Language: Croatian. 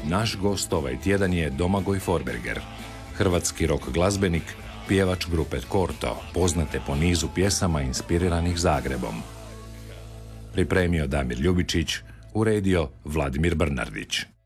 Naš gost ovaj tjedan je Domagoj Forberger, hrvatski rock glazbenik, pjevač grupe Korto, poznate po nizu pjesama inspiriranih Zagrebom. Pripremio Damir Ljubičić, uredio Vladimir Brnardić.